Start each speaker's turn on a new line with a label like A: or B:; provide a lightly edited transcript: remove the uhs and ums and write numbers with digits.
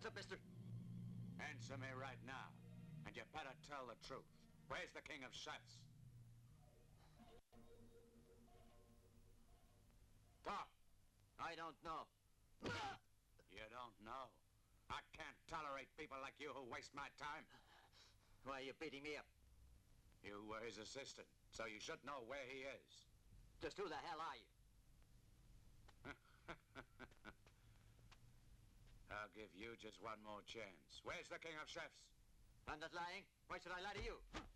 A: up, mister?
B: Answer me right now, and you better tell the truth. Where's the king of chefs? Talk!
A: I don't know.
B: You don't know? I can't tolerate people like you who waste my time.
A: Why are you beating me up?
B: You were his assistant, so you should know where he is.
A: Just who the hell are you?
B: I'll give you just one more chance. Where's the king of chefs?
A: I'm not lying. Why should I lie to you?